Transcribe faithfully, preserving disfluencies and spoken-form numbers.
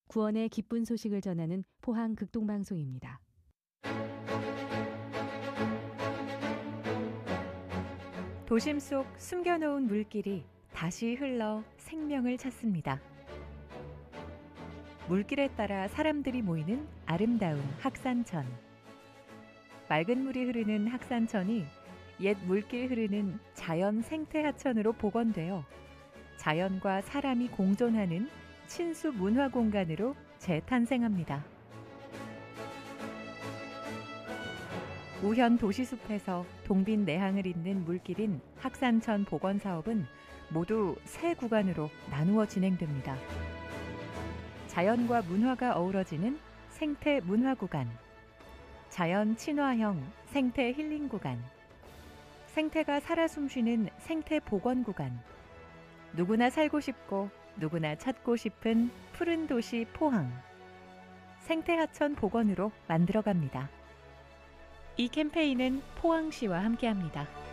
구원의 기쁜 소식을 전하는 포항 극동방송입니다. 도심 속 숨겨놓은 물길이 다시 흘러 생명을 찾습니다. 물길에 따라 사람들이 모이는 아름다운 학산천. 맑은 물이 흐르는 학산천이 옛 물길 흐르는 자연 생태 하천으로 복원되어 자연과 사람이 공존하는 친수 문화 공간으로 재탄생합니다. 우현 도시숲에서 동빈 내항을 잇는 물길인 학산천 복원 사업은 모두 세 구간으로 나누어 진행됩니다. 자연과 문화가 어우러지는 생태 문화 구간, 자연 친화형 생태 힐링 구간, 생태가 살아 숨쉬는 생태 복원 구간, 누구나 살고 싶고 누구나 찾고 싶은 푸른 도시 포항, 생태하천 복원으로 만들어갑니다. 이 캠페인은 포항시와 함께합니다.